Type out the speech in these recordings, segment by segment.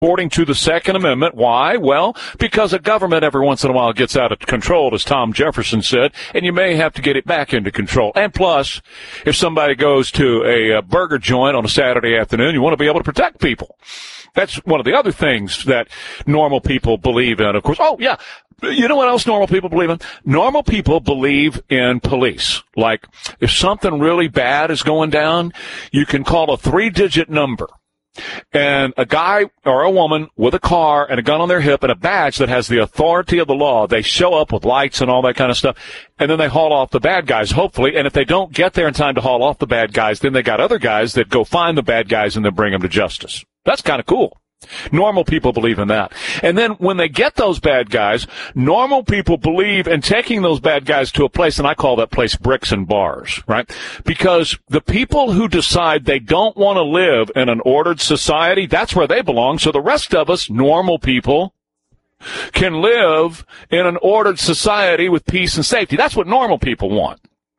according to the Second Amendment. Why? Well, because a government every once in a while gets out of control, as Tom Jefferson said, and you may have to get it back into control. And plus, if somebody goes to a burger joint on a Saturday afternoon, you want to be able to protect people. That's one of the other things that normal people believe in, of course. Oh, yeah. You know what else normal people believe in? Normal people believe in police. Like, if something really bad is going down, you can call a 3-digit number. And a guy or a woman with a car and a gun on their hip and a badge that has the authority of the law, they show up with lights and all that kind of stuff, and then they haul off the bad guys, hopefully. And if they don't get there in time to haul off the bad guys, then they got other guys that go find the bad guys and then bring them to justice. That's kind of cool. Normal people believe in that. And then when they get those bad guys, normal people believe in taking those bad guys to a place, and I call that place bricks and bars, right? Because the people who decide they don't want to live in an ordered society, that's where they belong. So the rest of us, normal people, can live in an ordered society with peace and safety. That's what normal people want.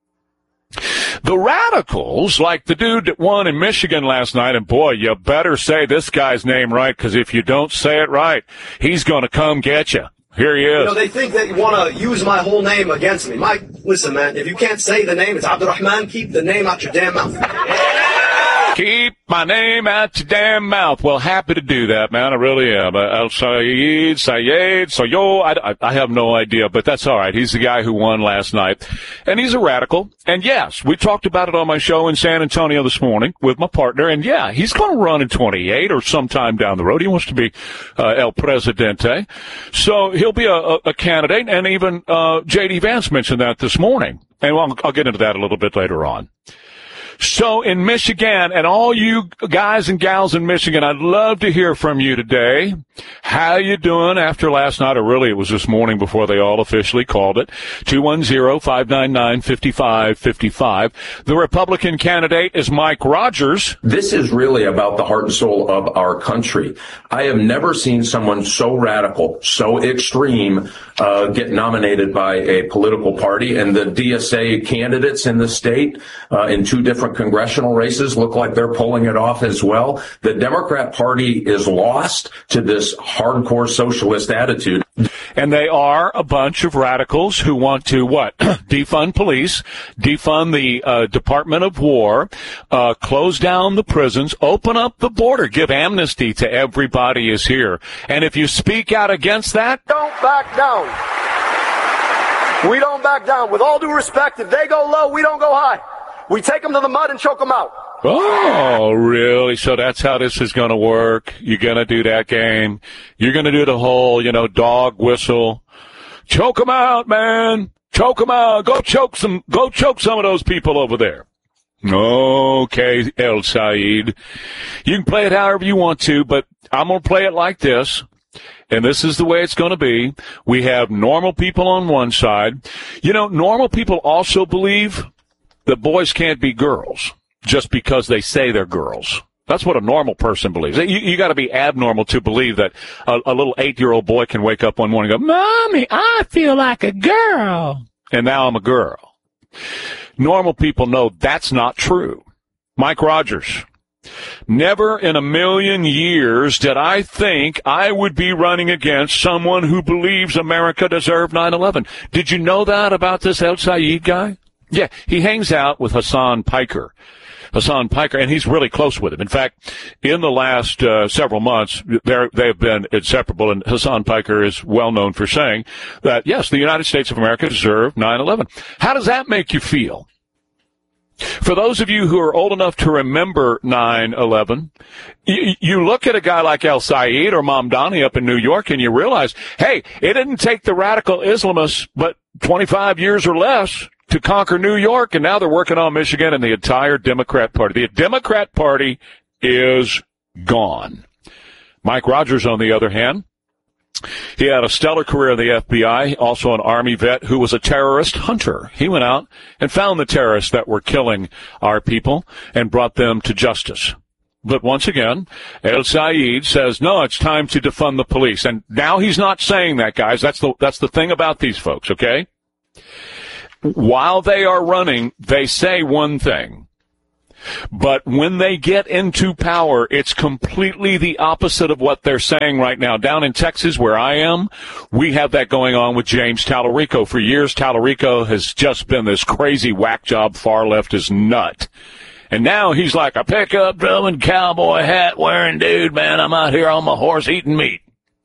The radicals, like the dude that won in Michigan last night, and boy, you better say this guy's name right, because if you don't say it right, he's going to come get you. Here he is. You know, they think that you want to use my whole name against me. Mike, listen, man, if you can't say the name, it's Abdurrahman, keep the name out your damn mouth. Keep my name out your damn mouth. Well, happy to do that, man. I really am. Sayed, Sayo, I have no idea, but that's all right. He's the guy who won last night, and he's a radical. And yes, we talked about it on my show in San Antonio this morning with my partner, and yeah, he's going to run in 28 or sometime down the road. He wants to be El Presidente. So he'll be a candidate, and even J.D. Vance mentioned that this morning. And I'll get into that a little bit later on. So in Michigan, and all you guys and gals in Michigan, I'd love to hear from you today. How you doing after last night? Or really, it was this morning before they all officially called it. 210-599-5555. The Republican candidate is Mike Rogers. This is really about the heart and soul of our country. I have never seen someone so radical, so extreme, get nominated by a political party. And the DSA candidates in the state, in 2 different congressional races, look like they're pulling it off as well. The Democrat Party is lost to this hardcore socialist attitude. And they are a bunch of radicals who want to, what? Defund police, defund the Department of War, close down the prisons, open up the border, give amnesty to everybody is here. And if you speak out against that, don't back down. We don't back down. With all due respect, if they go low, we don't go high. We take them to the mud and choke them out. Oh, really? So that's how this is going to work? You're going to do that game? You're going to do the whole, dog whistle? Choke them out, man. Choke them out. Go choke some of those people over there. Okay, El Said. You can play it however you want to, but I'm going to play it like this. And this is the way it's going to be. We have normal people on one side. Normal people also believe that boys can't be girls just because they say they're girls. That's what a normal person believes. You got to be abnormal to believe that a little 8-year-old boy can wake up one morning and go, "Mommy, I feel like a girl, and now I'm a girl." Normal people know that's not true. Mike Rogers. Never in a million years did I think I would be running against someone who believes America deserved 9/11. Did you know that about this El Said guy? Yeah, he hangs out with Hassan Piker, and he's really close with him. In fact, in the last several months, they have been inseparable, and Hassan Piker is well known for saying that, yes, the United States of America deserved 9/11. How does that make you feel? For those of you who are old enough to remember 9/11, you look at a guy like El Said or Mamdani up in New York, and you realize, hey, it didn't take the radical Islamists but 25 years or less to conquer New York, and now they're working on Michigan and the entire Democrat Party. The Democrat Party is gone. Mike Rogers, on the other hand, he had a stellar career in the FBI, also an Army vet who was a terrorist hunter. He went out and found the terrorists that were killing our people and brought them to justice. But once again, El Said says, no, it's time to defund the police. And now he's not saying that, guys. That's the thing about these folks, okay? While they are running, they say one thing. But when they get into power, it's completely the opposite of what they're saying right now. Down in Texas, where I am, we have that going on with James Tallarico. For years, Tallarico has just been this crazy whack job far leftist nut. And now he's like a pickup drumming, cowboy hat wearing dude, man. I'm out here on my horse eating meat.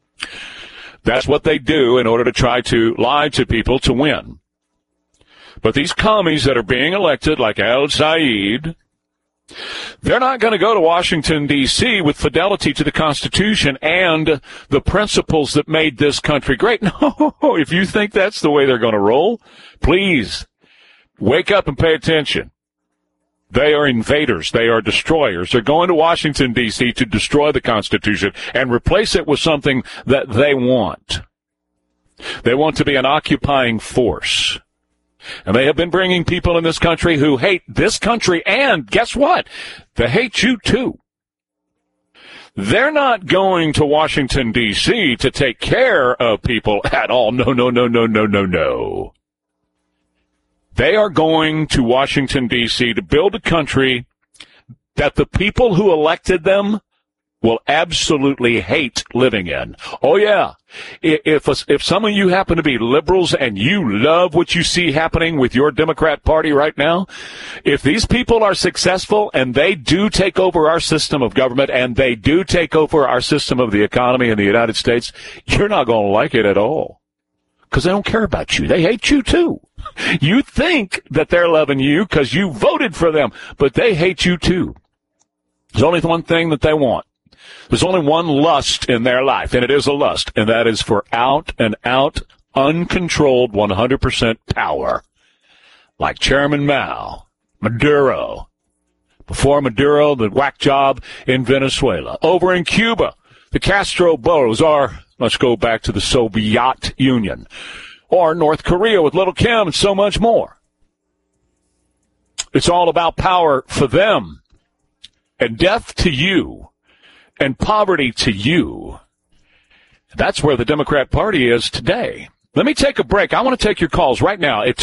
That's what they do in order to try to lie to people to win. But these commies that are being elected, like Al Said, they're not going to go to Washington, D.C. with fidelity to the Constitution and the principles that made this country great. No, if you think that's the way they're going to roll, please wake up and pay attention. They are invaders. They are destroyers. They're going to Washington, D.C. to destroy the Constitution and replace it with something that they want. They want to be an occupying force. And they have been bringing people in this country who hate this country, and guess what? They hate you too. They're not going to Washington, D.C. to take care of people at all. No. They are going to Washington, D.C. to build a country that the people who elected them will absolutely hate living in. Oh, yeah. If some of you happen to be liberals and you love what you see happening with your Democrat Party right now, if these people are successful and they do take over our system of government and they do take over our system of the economy in the United States, you're not going to like it at all. Because they don't care about you. They hate you, too. You think that they're loving you because you voted for them, but they hate you, too. There's only one thing that they want. There's only one lust in their life, and it is a lust, and that is for out-and-out, uncontrolled 100% power. Like Chairman Mao, Maduro. Before Maduro, the whack job in Venezuela. Over in Cuba, the Castro Bros are, let's go back to the Soviet Union. Or North Korea with Little Kim and so much more. It's all about power for them. And death to you. And poverty to you. That's where the Democrat Party is today. Let me take a break. I want to take your calls right now at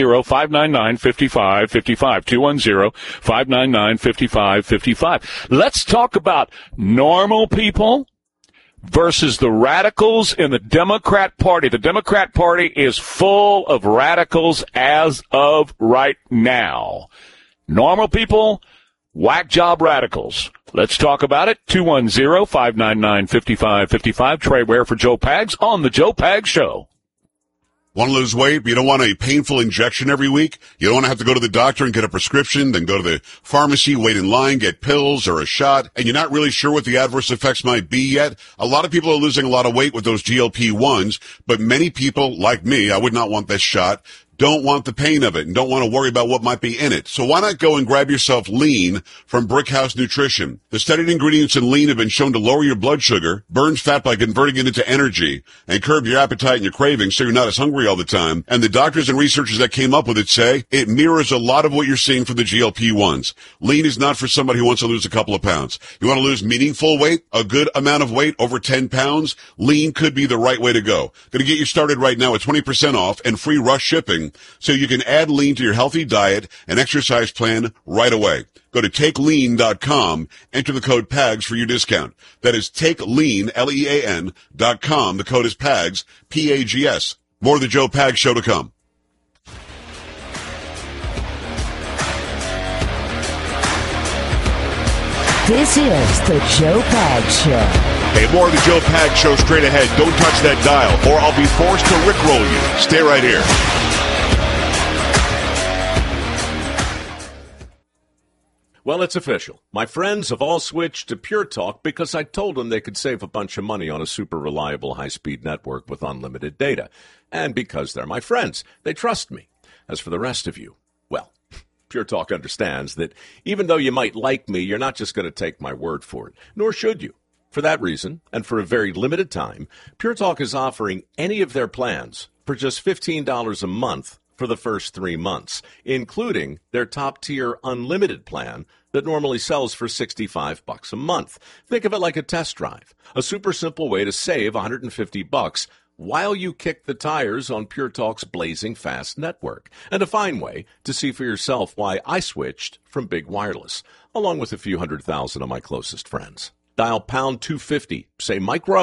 210-599-5555. 210-599-5555. Let's talk about normal people versus the radicals in the Democrat Party. The Democrat Party is full of radicals as of right now. Normal people, whack job radicals. Let's talk about it. 210-599-5555. Trey Ware for Joe Pags on The Joe Pags Show. Want to lose weight, but you don't want a painful injection every week? You don't want to have to go to the doctor and get a prescription, then go to the pharmacy, wait in line, get pills or a shot, and you're not really sure what the adverse effects might be yet? A lot of people are losing a lot of weight with those GLP-1s, but many people, like me, I would not want this shot, don't want the pain of it and don't want to worry about what might be in it. So why not go and grab yourself Lean from Brickhouse Nutrition? The studied ingredients in Lean have been shown to lower your blood sugar, burns fat by converting it into energy, and curb your appetite and your cravings so you're not as hungry all the time. And the doctors and researchers that came up with it say it mirrors a lot of what you're seeing from the GLP-1s. Lean is not for somebody who wants to lose a couple of pounds. You want to lose meaningful weight, a good amount of weight, over 10 pounds? Lean could be the right way to go. Going to get you started right now at 20% off and free rush shipping, so you can add Lean to your healthy diet and exercise plan right away. Go to TakeLean.com, enter the code PAGS for your discount. That is TakeLean, LEAN.com. The code is PAGS, P-A-G-S. More of the Joe Pags Show to come. This is the Joe Pags Show. Hey, more of the Joe Pags Show straight ahead. Don't touch that dial, or I'll be forced to rickroll you. Stay right here. Well, it's official. My friends have all switched to Pure Talk because I told them they could save a bunch of money on a super reliable high-speed network with unlimited data. And because they're my friends, they trust me. As for the rest of you, well, Pure Talk understands that even though you might like me, you're not just going to take my word for it, nor should you. For that reason, and for a very limited time, Pure Talk is offering any of their plans for just $15 a month for the first 3 months, including their top-tier unlimited plan that normally sells for $65 a month. Think of it like a test drive, a super simple way to save $150 while you kick the tires on Pure Talk's blazing fast network, and a fine way to see for yourself why I switched from big wireless, along with a few 100,000 of my closest friends. Dial pound 250, say Mike Rowe.